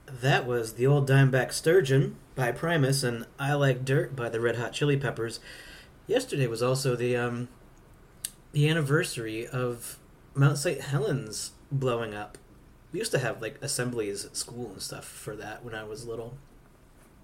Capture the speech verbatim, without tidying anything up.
That was The Old Dimeback Sturgeon by Primus and I Like Dirt by the Red Hot Chili Peppers. Yesterday was also the um, the anniversary of Mount Saint Helens blowing up. We used to have like assemblies at school and stuff for that when I was little.